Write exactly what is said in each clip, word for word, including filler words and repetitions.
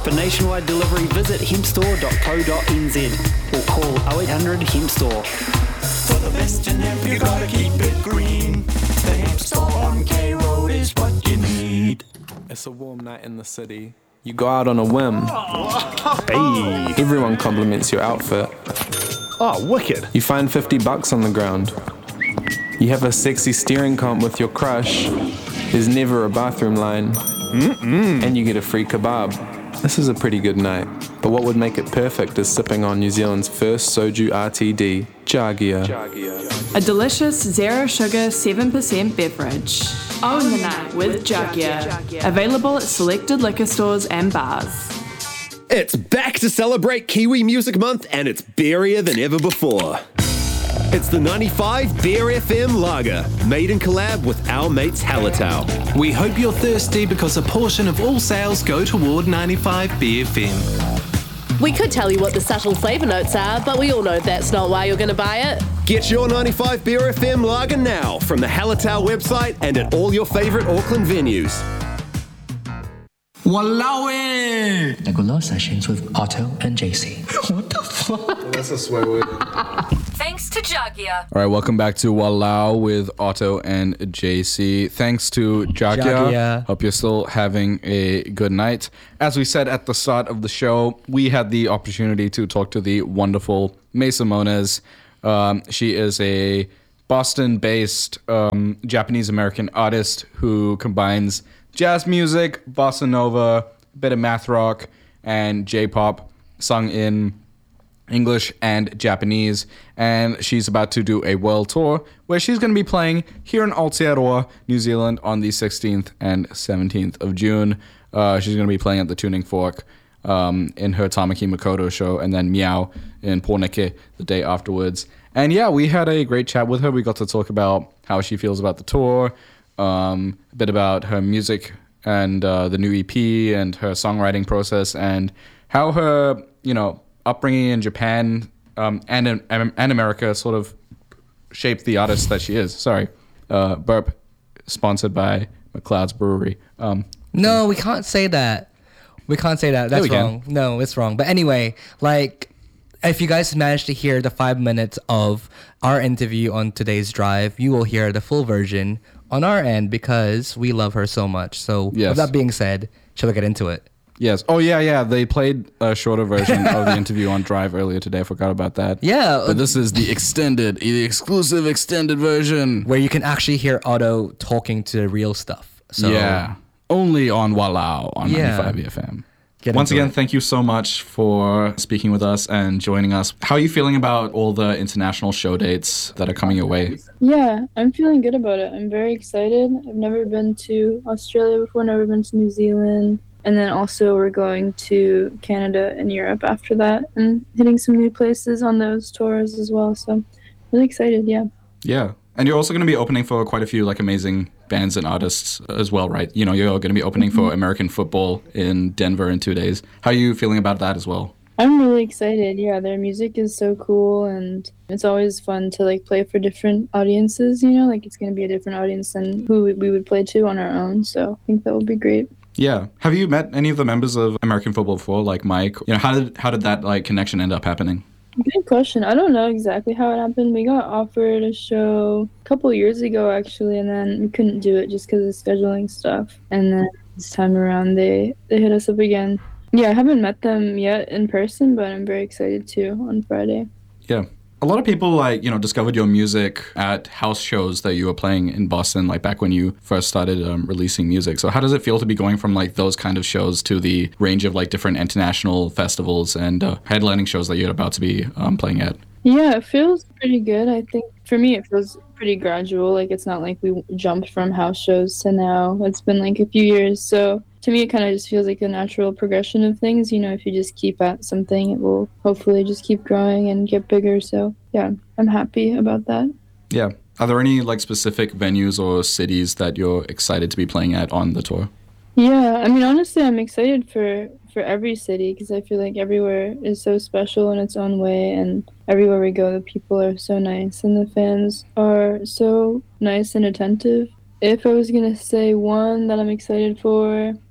For nationwide delivery, visit hempstore dot co dot n z or call oh eight hundred hempstore. For the best in hemp, you gotta keep it green. The hemp store on K Road is what you need. It's a warm night in the city. You go out on a whim. Hey. Everyone compliments your outfit. Oh, wicked. You find fifty bucks on the ground. You have a sexy steering comp with your crush. There's never a bathroom line. Mm-mm. And you get a free kebab. This is a pretty good night. But what would make it perfect is sipping on New Zealand's first soju R T D, Jagia. A delicious zero sugar seven percent beverage. Own the night with Jagia. Available at selected liquor stores and bars. It's back to celebrate Kiwi Music Month, and it's beerier than ever before. It's the ninety-five Beer F M Lager, made in collab with our mates Hallertau. We hope you're thirsty because a portion of all sales go toward ninety-five B F M. We could tell you what the subtle flavour notes are, but we all know that's not why you're going to buy it. Get your ninety-five Beer F M Lager now from the Hallertau website and at all your favourite Auckland venues. Wallawi! Nagula sessions with Otto and J C. What the fuck? That's a swear word. Thanks to Jagia. All right, welcome back to Walao with Otto and J C. Thanks to Jagia. Jagia. Hope you're still having a good night. As we said at the start of the show, we had the opportunity to talk to the wonderful May Simones. Um, she is a Boston-based um, Japanese-American artist who combines jazz music, bossa nova, a bit of math rock, and J-pop, sung in English and Japanese. And she's about to do a world tour where she's going to be playing here in Aotearoa, New Zealand on the sixteenth and seventeenth of June. Uh, she's going to be playing at the Tuning Fork um, in her Tamaki Makoto show, and then Meow in Porneke the day afterwards. And yeah, we had a great chat with her. We got to talk about how she feels about the tour, Um, a bit about her music and uh, the new E P and her songwriting process, and how her, you know, upbringing in Japan um, and in, and America sort of shaped the artist that she is. Sorry, uh, burp, sponsored by McLeod's Brewery. Um, no, we can't say that. We can't say that. That's yeah, wrong. No, it's wrong. But anyway, like, if you guys managed to hear the five minutes of our interview on today's drive, you will hear the full version on our end because we love her so much. So yes. With that being said, shall we get into it? Yes. Oh, yeah, yeah. They played a shorter version of the interview on Drive earlier today. I forgot about that. Yeah. But this is the extended, the exclusive extended version. Where you can actually hear Otto talking to the real stuff. So yeah. Only on Walao on Yeah. ninety-five E F M. Get Once into again, it. thank you so much for speaking with us and joining us. How are you feeling about all the international show dates that are coming your way? Yeah, I'm feeling good about it. I'm very excited. I've never been to Australia before, never been to New Zealand. And then also we're going to Canada and Europe after that and hitting some new places on those tours as well. So I'm really excited, yeah. Yeah. And you're also going to be opening for quite a few like amazing bands and artists as well, right? You know, you're going to be opening for American football in Denver in two days. How are you feeling about that as well? I'm really excited. Yeah, their music is so cool, and it's always fun to like play for different audiences, you know, like it's going to be a different audience than who we would play to on our own. So I think that will be great. Yeah. Have you met any of the members of American football before, like Mike? You know, how did how did that like connection end up happening? Good question. I don't know exactly how it happened. We got offered a show a couple years ago, actually, and then we couldn't do it just because of scheduling stuff. And then this time around, they, they hit us up again. Yeah, I haven't met them yet in person, but I'm very excited to on Friday. Yeah. A lot of people, like, you know, discovered your music at house shows that you were playing in Boston, like back when you first started um, releasing music. So how does it feel to be going from like those kind of shows to the range of like different international festivals and uh, headlining shows that you're about to be um, playing at? Yeah, it feels pretty good. I think for me, it feels pretty gradual. Like, it's not like we jumped from house shows to now. It's been like a few years. So to me, it kind of just feels like a natural progression of things. You know, if you just keep at something, it will hopefully just keep growing and get bigger. So yeah, I'm happy about that. Yeah. Are there any like specific venues or cities that you're excited to be playing at on the tour? Yeah, I mean, honestly, I'm excited for, for every city because I feel like everywhere is so special in its own way, and everywhere we go, the people are so nice and the fans are so nice and attentive. If I was going to say one that I'm excited for,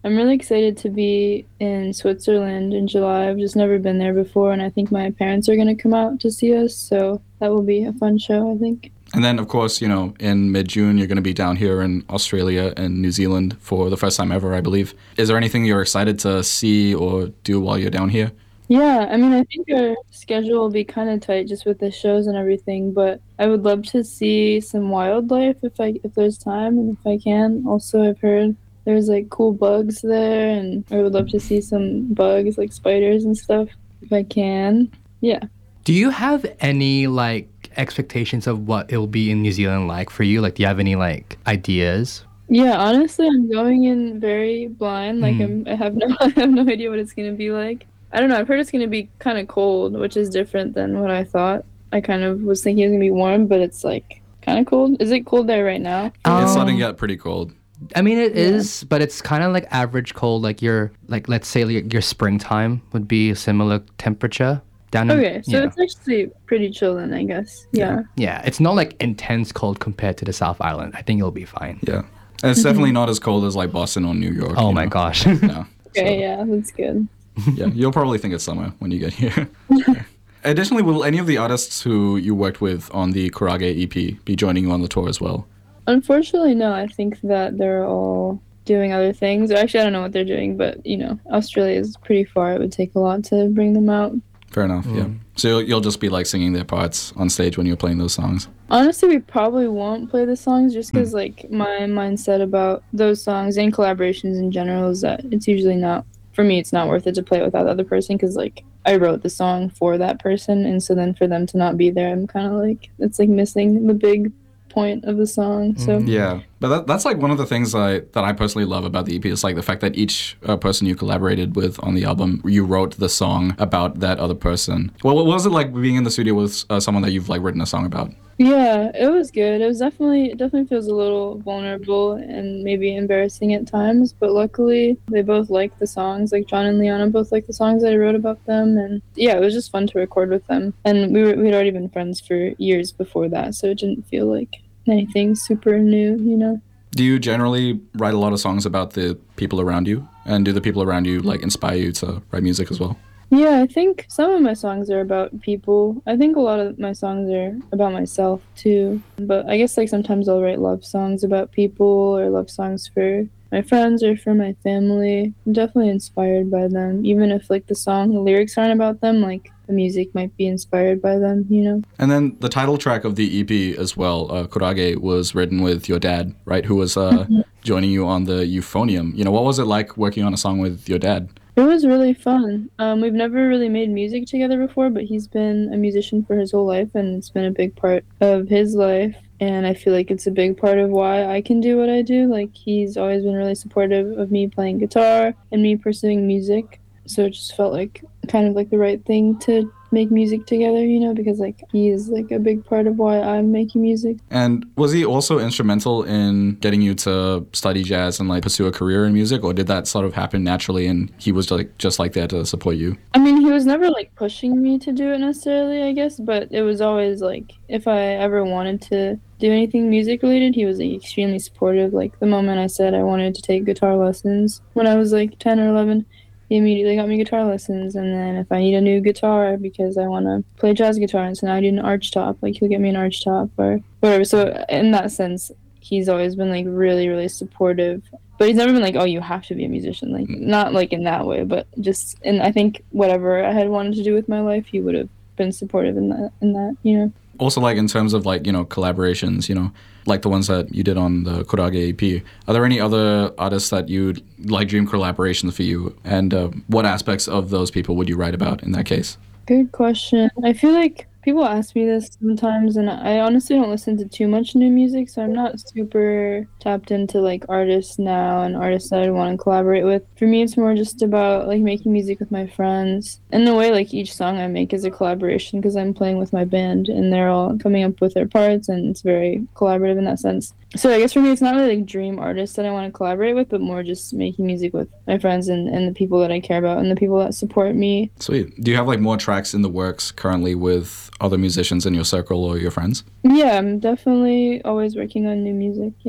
I'm really excited to be in Switzerland in July. I've just never been there before, and I think my parents are going to come out to see us, so that will be a fun show, I think. And then, of course, you know, in mid-June, you're going to be down here in Australia and New Zealand for the first time ever, I believe. Is there anything you're excited to see or do while you're down here? Yeah, I mean, I think our schedule will be kind of tight just with the shows and everything, but I would love to see some wildlife if I if there's time and if I can. Also, I've heard there's like cool bugs there, and I would love to see some bugs like spiders and stuff if I can. Yeah. Do you have any like expectations of what it'll be in New Zealand like for you? Like, do you have any like ideas? Yeah, honestly, I'm going in very blind. Like, Mm. I'm, I have no, I have no idea what it's gonna be like. I don't know. I've heard it's gonna be kind of cold, which is different than what I thought. I kind of was thinking it was gonna be warm, but it's like kind of cold. Is it cold there right now? Um, It's starting to get pretty cold. I mean, it Yeah. is, but it's kind of like average cold. Like your, like let's say like your springtime would be a similar temperature down. In, Okay, so yeah. it's actually pretty chill then, I guess. Yeah. yeah, it's not like intense cold compared to the South Island. I think it'll be fine. Yeah. And it's definitely not as cold as like Boston or New York. Oh you my know? gosh. Yeah. Okay, yeah, that's good. Yeah, you'll probably think it's summer when you get here. Yeah. Additionally, will any of the artists who you worked with on the Kurage E P be joining you on the tour as well? Unfortunately, no. I think that they're all doing other things. Or actually, I don't know what they're doing, but you know, Australia is pretty far. It would take a lot to bring them out. Fair enough, yeah. So you'll, you'll just be like singing their parts on stage when you're playing those songs? Honestly, we probably won't play the songs just because, like, my mindset about those songs and collaborations in general is that it's usually not, for me, it's not worth it to play it without the other person because, like, I wrote the song for that person, and so then for them to not be there, I'm kind of like, it's like missing the big point of the song. So Yeah, but that, that's like one of the things I, that I personally love about the E P is like the fact that each uh, person you collaborated with on the album, you wrote the song about that other person. Well, what was it like being in the studio with uh, someone that you've like written a song about? yeah, it was good. It was definitely, it definitely feels a little vulnerable and maybe embarrassing at times, but luckily they both liked the songs. Like John and Liana both liked the songs that I wrote about them, and yeah, it was just fun to record with them. And we were we'd already been friends for years before that, so it didn't feel like anything super new, you know. Do you generally write a lot of songs about the people around you? And do the people around you like inspire you to write music as well? Yeah, I think some of my songs are about people. I think a lot of my songs are about myself too. But I guess like sometimes I'll write love songs about people or love songs for my friends or for my family. I'm definitely inspired by them. Even if like the song, the lyrics aren't about them, like the music might be inspired by them, you know? And then the title track of the E P as well, uh, Kurage, was written with your dad, right? Who was uh, joining you on the euphonium. You know, what was it like working on a song with your dad? It was really fun. Um, we've never really made music together before, but he's been a musician for his whole life, and it's been a big part of his life. And I feel like it's a big part of why I can do what I do. Like, he's always been really supportive of me playing guitar and me pursuing music. So it just felt like kind of like the right thing to make music together, you know, because like he is like a big part of why I'm making music. And was he also instrumental in getting you to study jazz and like pursue a career in music, or did that sort of happen naturally and he was like just like there to support you? I mean, he was never like pushing me to do it necessarily, I guess, but it was always like if I ever wanted to do anything music related, he was like, extremely supportive. Like the moment I said I wanted to take guitar lessons when I was like ten or eleven, he immediately got me guitar lessons. And then if I need a new guitar because I want to play jazz guitar and so now I need an arch top, like he'll get me an arch top or whatever. So in that sense, he's always been like really, really supportive. But he's never been like, oh, you have to be a musician. Like not like in that way, but just, and I think whatever I had wanted to do with my life, he would have been supportive in that, in that, you know. Also, like in terms of like, you know, collaborations, you know, like the ones that you did on the Kurage E P, are there any other artists that you'd like dream collaborations for you? And uh, what aspects of those people would you write about in that case? Good question. I feel like people ask me this sometimes, and I honestly don't listen to too much new music, so I'm not super tapped into like artists now and artists that I want to collaborate with. For me, it's more just about like making music with my friends. In a way, like each song I make is a collaboration because I'm playing with my band and they're all coming up with their parts, and it's very collaborative in that sense. So I guess for me, it's not really like dream artists that I want to collaborate with, but more just making music with my friends and, and the people that I care about and the people that support me. Sweet. Do you have like more tracks in the works currently with other musicians in your circle or your friends? Yeah, I'm definitely always working on new music, yeah.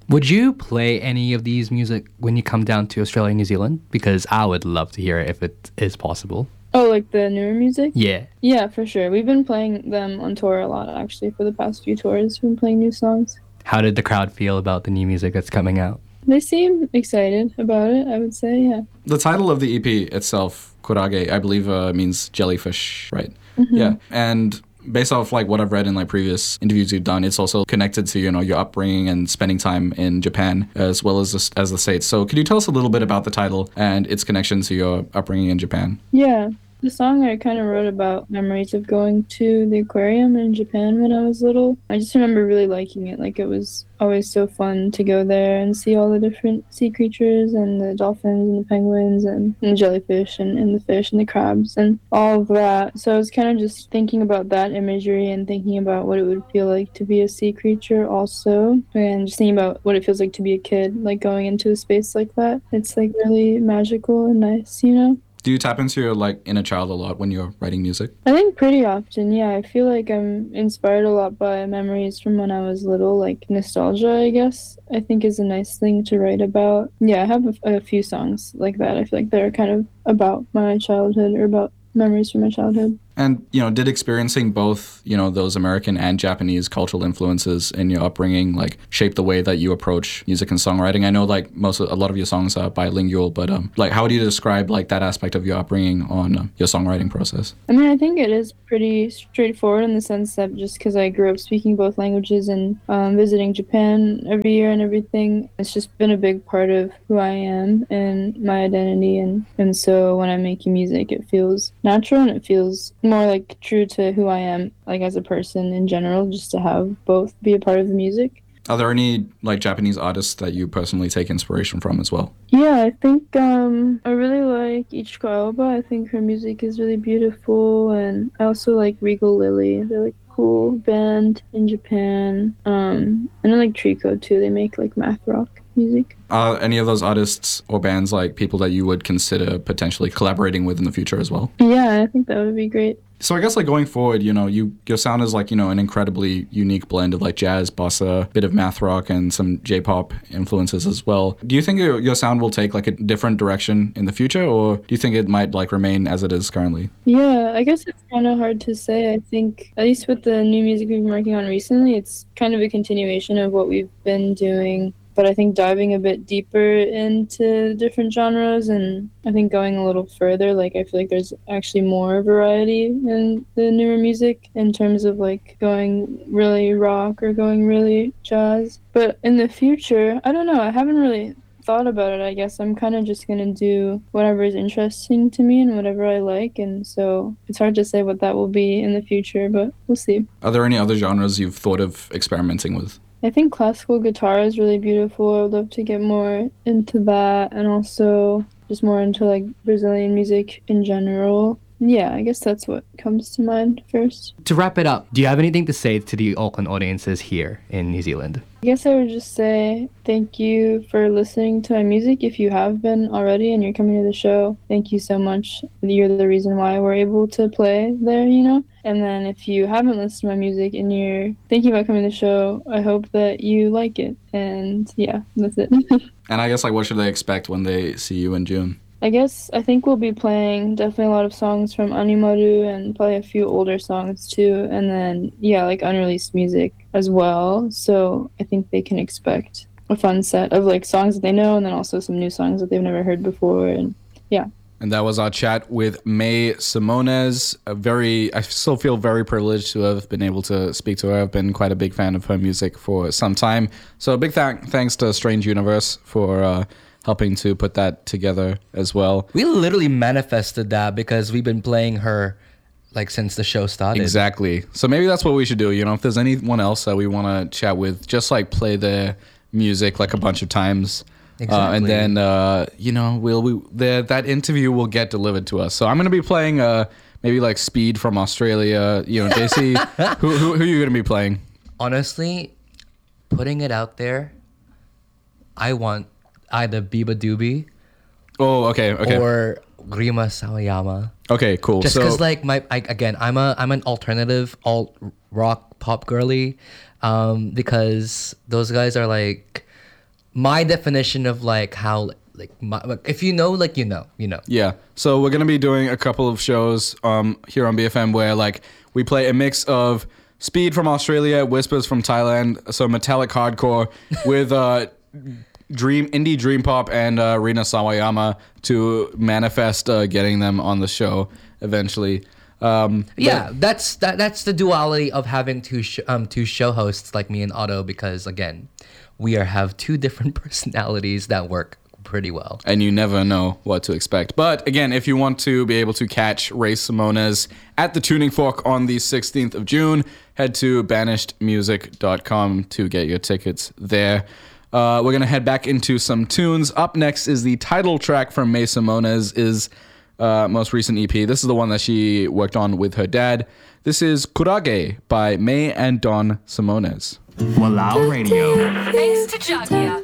Would you play any of these music when you come down to Australia and New Zealand? Because I would love to hear it if it is possible. Oh, like the newer music? Yeah. Yeah, for sure. We've been playing them on tour a lot, actually, for the past few tours. We've been playing new songs. How did the crowd feel about the new music that's coming out? They seem excited about it, I would say, yeah. The title of the E P itself, Kurage, I believe uh, means jellyfish, right? Mm-hmm. Yeah. And based off like what I've read in like previous interviews you've done, it's also connected to, you know, your upbringing and spending time in Japan as well as the, as the States. So could you tell us a little bit about the title and its connection to your upbringing in Japan? Yeah. The song I kind of wrote about memories of going to the aquarium in Japan when I was little. I just remember really liking it. Like, it was always so fun to go there and see all the different sea creatures and the dolphins and the penguins and, and the jellyfish and, and the fish and the crabs and all of that. So I was kind of just thinking about that imagery and thinking about what it would feel like to be a sea creature also, and just thinking about what it feels like to be a kid, like going into a space like that. It's like really magical and nice, you know? Do you tap into your like inner child a lot when you're writing music? I think pretty often, yeah. I feel like I'm inspired a lot by memories from when I was little, like nostalgia, I guess, I think is a nice thing to write about. Yeah, I have a, a few songs like that. I feel like they're kind of about my childhood or about memories from my childhood. And, you know, did experiencing both, you know, those American and Japanese cultural influences in your upbringing, like, shape the way that you approach music and songwriting? I know, like, most of, a lot of your songs are bilingual, but, um, like, how do you describe, like, that aspect of your upbringing on uh, your songwriting process? I mean, I think it is pretty straightforward in the sense that just because I grew up speaking both languages and um, visiting Japan every year and everything, it's just been a big part of who I am and my identity. And, and so when I'm making music, it feels natural and it feels more like true to who I am, like as a person in general, just to have both be a part of the music. Are there any like Japanese artists that you personally take inspiration from as well? Yeah, I think um, I really like Ichiko Aoba. I think her music is really beautiful, and I also like Regal Lily. They're like a cool band in Japan. Um, and I like Trico too. They make like math rock music. Are any of those artists or bands like people that you would consider potentially collaborating with in the future as well? Yeah, I think that would be great. So I guess like going forward, you know, you your sound is like, you know, an incredibly unique blend of like jazz, bossa, bit of math rock, and some J-pop influences as well. Do you think your, your sound will take like a different direction in the future, or do you think it might like remain as it is currently? Yeah, I guess it's kind of hard to say. I think, at least with the new music we've been working on recently, it's kind of a continuation of what we've been doing. But I think diving a bit deeper into different genres, and I think going a little further, like I feel like there's actually more variety in the newer music in terms of like going really rock or going really jazz. But in the future, I don't know, I haven't really thought about it. I guess I'm kind of just gonna do whatever is interesting to me and whatever I like, and so it's hard to say what that will be in the future, but we'll see. Are there any other genres you've thought of experimenting with? I think classical guitar is really beautiful. I would love to get more into that, and also just more into like Brazilian music in general. Yeah, I guess that's what comes to mind first. To wrap it up, do you have anything to say to the Auckland audiences here in New Zealand? I guess I would just say thank you for listening to my music. If you have been already and you're coming to the show, thank you so much. You're the reason why we're able to play there, you know? And then if you haven't listened to my music and you're thinking about coming to the show, I hope that you like it. And yeah, that's it. And I guess like what should they expect when they see you in June? I guess I think we'll be playing definitely a lot of songs from Animaru and probably a few older songs too. And then, yeah, like unreleased music as well. So I think they can expect a fun set of like songs that they know, and then also some new songs that they've never heard before. And yeah. And that was our chat with May Simones. A very, I still feel very privileged to have been able to speak to her. I've been quite a big fan of her music for some time. So a big th- thanks to Strange Universe for uh, helping to put that together as well. We literally manifested that because we've been playing her like since the show started. Exactly. So maybe that's what we should do. You know, if there's anyone else that we want to chat with, just like play their music like a bunch of times. Exactly. Uh, and then, uh, you know, we'll we the, that interview will get delivered to us. So I'm going to be playing uh, maybe like Speed from Australia. You know, J C, who, who, who are you going to be playing? Honestly, putting it out there, I want either Biba Doobie. Oh, okay, okay. Or Rima Sawayama. Okay, cool. Just so, because, like, my I, again, I'm a I'm an alternative alt rock pop girly, um, because those guys are like my definition of like how like my, like, if you know, like you know, you know. Yeah. So we're gonna be doing a couple of shows um here on B F M where like we play a mix of speed from Australia, whispers from Thailand, so metallic hardcore with uh dream indie dream pop and uh, Rina Sawayama to manifest uh, getting them on the show eventually. Um, yeah, that's that. That's the duality of having two sh- um two show hosts like me and Otto, because again, we are have two different personalities that work pretty well. And you never know what to expect. But again, if you want to be able to catch Ray Simones at the Tuning Fork on the sixteenth of June, head to banished music dot com to get your tickets there. Uh, we're going to head back into some tunes. Up next is the title track from May Simones' uh, most recent E P. This is the one that she worked on with her dad. This is Kurage by May and Don Simones. Walao Radio. Thanks to Jagia.